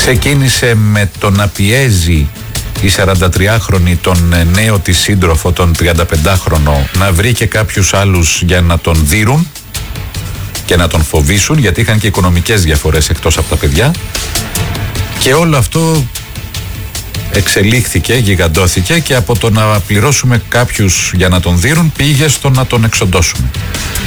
Ξεκίνησε με το να πιέζει η 43χρονη τον νέο της σύντροφο, τον 35χρονο, να βρει και κάποιους άλλους για να τον δείρουν και να τον φοβήσουν, γιατί είχαν και οικονομικές διαφορές εκτός από τα παιδιά, και όλο αυτό εξελίχθηκε, γιγαντώθηκε, και από το να πληρώσουμε κάποιους για να τον δείρουν πήγε στο να τον εξοντώσουμε.